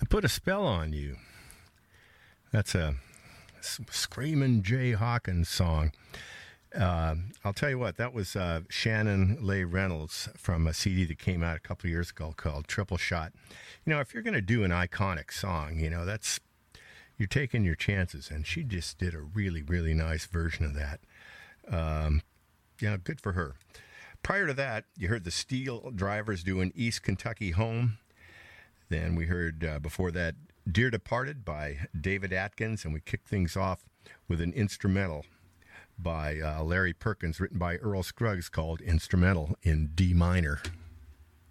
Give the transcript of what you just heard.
I Put a Spell on You. That's a Screamin' Jay Hawkins song. I'll tell you what, that was Shannon Leigh Reynolds from a CD that came out a couple of years ago called Triple Shot. You know, if you're going to do an iconic song, you know, you're taking your chances, and she just did a really, really nice version of that. Yeah, good for her. Prior to that, you heard the Steel Drivers doing East Kentucky Home. Then we heard, before that, Dear Departed by David Atkins, and we kicked things off with an instrumental by Larry Perkins, written by Earl Scruggs, called Instrumental in D minor.